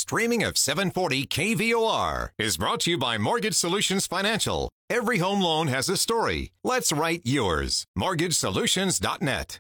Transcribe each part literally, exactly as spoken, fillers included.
streaming of seven forty K V O R is brought to you by Mortgage Solutions Financial. Every home loan has a story. Let's write yours. mortgage solutions dot net.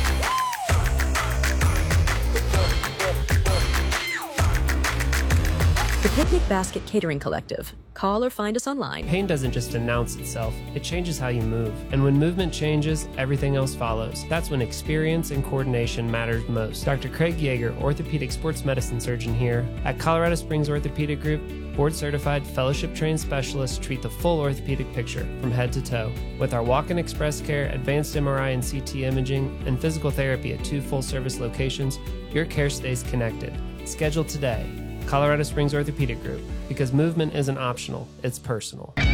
The Picnic Basket Catering Collective. Call or find us online. Pain doesn't just announce itself, it changes how you move. And when movement changes, everything else follows. That's when experience and coordination matters most. Doctor Craig Yeager, orthopedic sports medicine surgeon here. At Colorado Springs Orthopedic Group, board-certified, fellowship-trained specialists treat the full orthopedic picture from head to toe. With our walk-in express care, advanced M R I and C T imaging, and physical therapy at two full-service locations, your care stays connected. Schedule today. Colorado Springs Orthopedic Group, because movement isn't optional, it's personal. All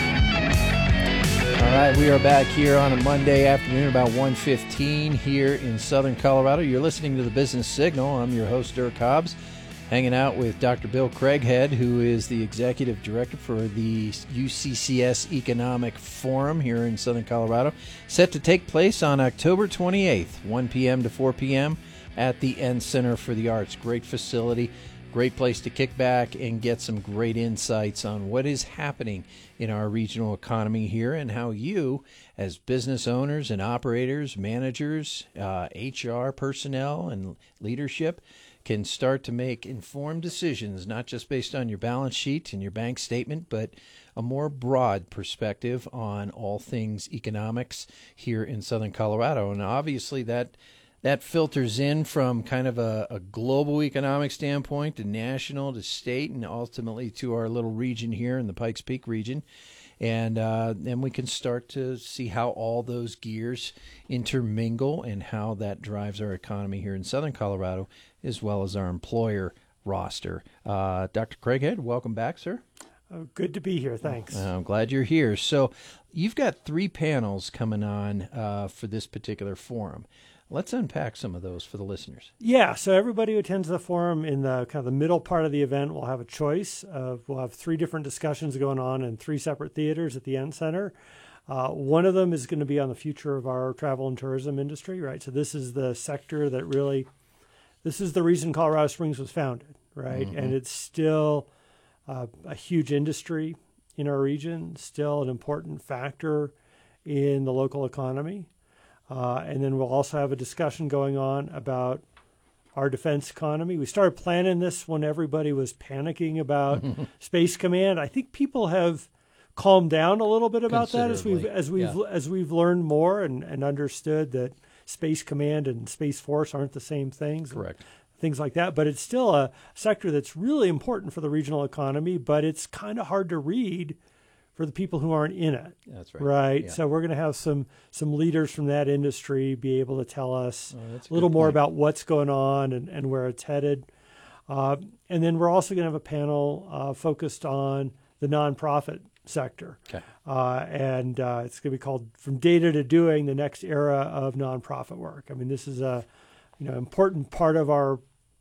right, we are back here on a Monday afternoon about one fifteen here in Southern Colorado. You're listening to the Business Signal. I'm your host, Dirk Hobbs, hanging out with Doctor Bill Craighead, who is the Executive Director for the U C C S Economic Forum here in Southern Colorado, set to take place on October twenty-eighth, one p.m. to four p.m. at the N Center for the Arts. Great facility. Great place to kick back and get some great insights on what is happening in our regional economy here and how you, as business owners and operators, managers, uh, H R personnel, and leadership, can start to make informed decisions, not just based on your balance sheet and your bank statement, but a more broad perspective on all things economics here in Southern Colorado. And obviously that That filters in from kind of a, a global economic standpoint to national to state and ultimately to our little region here in the Pikes Peak region. And uh, then we can start to see how all those gears intermingle and how that drives our economy here in Southern Colorado as well as our employer roster. Uh, Doctor Craighead, welcome back, sir. Oh, good to be here. Thanks. I'm glad you're here. So you've got three panels coming on uh, for this particular forum. Let's unpack some of those for the listeners. Yeah, so everybody who attends the forum in the kind of the middle part of the event will have a choice. Of, we'll have three different discussions going on in three separate theaters at the Ent Center. Uh, one of them is going to be on the future of our travel and tourism industry, right? So this is the sector that really, this is the reason Colorado Springs was founded, right? Mm-hmm. And it's still uh, a huge industry in our region, still an important factor in the local economy. Uh, and then we'll also have a discussion going on about our defense economy. We started planning this when everybody was panicking about Space Command. I think people have calmed down a little bit about that as we've as we've yeah. as we've learned more and, and understood that Space Command and Space Force aren't the same things. Correct. Things like that. But it's still a sector that's really important for the regional economy, but it's kind of hard to read for the people who aren't in it. That's right. Right. Yeah. So we're going to have some some leaders from that industry be able to tell us oh, a, a little more point. about what's going on and, and where it's headed. Uh, and then we're also going to have a panel uh, focused on the nonprofit sector. Okay. Uh, and uh, it's going to be called From Data to Doing, the Next Era of Nonprofit Work. I mean, this is a you know important part of our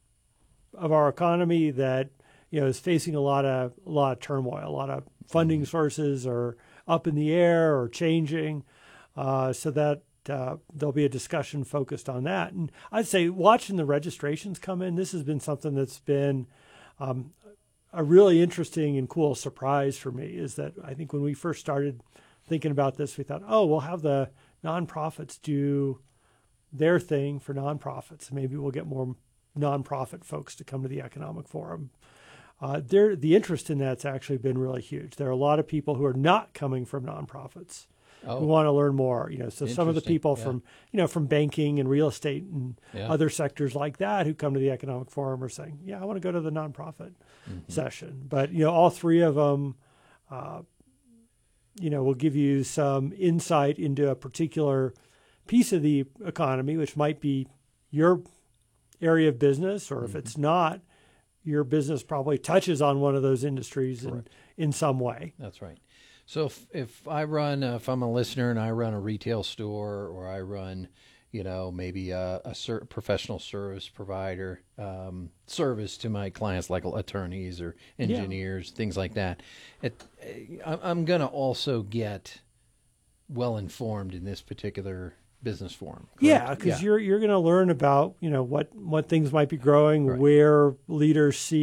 of our economy that you know is facing a lot of a lot of turmoil, a lot of funding sources are up in the air or changing, uh, so that uh, there'll be a discussion focused on that. And I'd say watching the registrations come in, this has been something that's been um, a really interesting and cool surprise for me, is that I think when we first started thinking about this, we thought, oh, we'll have the nonprofits do their thing for nonprofits. Maybe we'll get more nonprofit folks to come to the Economic Forum. Uh, there, the interest in that's actually been really huge. There are a lot of people who are not coming from nonprofits oh. who want to learn more. You know, so some of the people yeah. from you know from banking and real estate and yeah. other sectors like that who come to the Economic Forum are saying, "Yeah, I want to go to the nonprofit mm-hmm. session." But you know, all three of them, uh, you know, will give you some insight into a particular piece of the economy, which might be your area of business, or mm-hmm. if it's not, your business probably touches on one of those industries in, in some way. That's right. So if, if I run, uh, if I'm a listener and I run a retail store, or I run, you know, maybe a, a ser- professional service provider um, service to my clients, like attorneys or engineers, yeah. things like that, it, I'm going to also get well informed in this particular business forum. Correct? Yeah, because yeah. you're you're going to learn about you know what what things might be growing, right. where leaders see